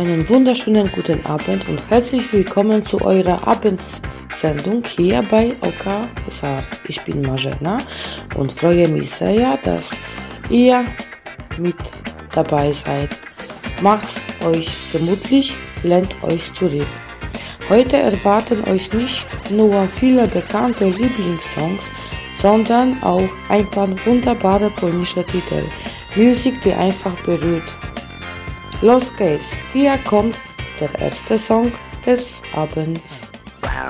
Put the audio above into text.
einen wunderschönen guten Abend und herzlich willkommen zu eurer Abendsendung hier bei OKSR. Ich bin Marzena und freue mich sehr, dass ihr mit dabei seid. Macht's euch gemütlich, lehnt euch zurück. Heute erwarten euch nicht nur viele bekannte Lieblingssongs, sondern auch ein paar wunderbare polnische Titel. Musik, die einfach berührt. Los geht's, hier kommt der erste Song des Abends. Wow.